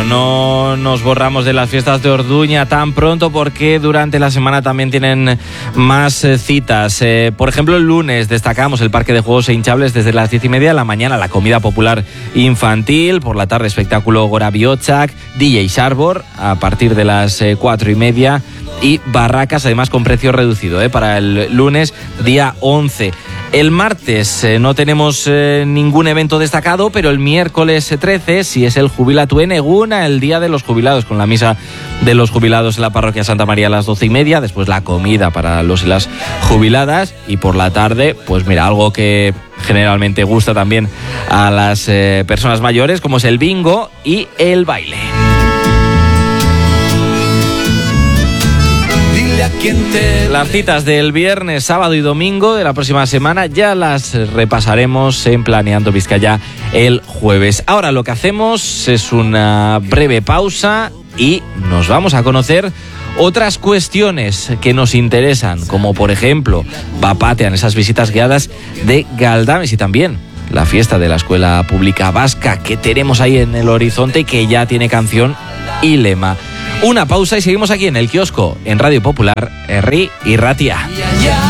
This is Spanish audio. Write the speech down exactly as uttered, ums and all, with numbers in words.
Pero no nos borramos de las fiestas de Orduña tan pronto, porque durante la semana también tienen más eh, citas. Eh, por ejemplo, el lunes destacamos el Parque de Juegos e Hinchables desde las diez y media de la mañana, la comida popular infantil, por la tarde espectáculo Gora Biochak, D J Sharbor a partir de las eh, cuatro y media y barracas además con precio reducido eh, para el lunes día once. El martes eh, no tenemos eh, ningún evento destacado, pero el miércoles trece sí es el Jubilatu en Eguna, el día de los jubilados, con la misa de los jubilados en la parroquia Santa María a las doce y media, después la comida para los y las jubiladas, y por la tarde, pues mira, algo que generalmente gusta también a las eh, personas mayores, como es el bingo y el baile. Las citas del viernes, sábado y domingo de la próxima semana ya las repasaremos en Planeando Vizcaya el jueves. Ahora lo que hacemos es una breve pausa y nos vamos a conocer otras cuestiones que nos interesan, como por ejemplo Bapatean, esas visitas guiadas de Galdames, y también la fiesta de la Escuela Pública Vasca que tenemos ahí en el horizonte y que ya tiene canción y lema. Una pausa y seguimos aquí en el kiosco, en Radio Popular, Herri y Ratia.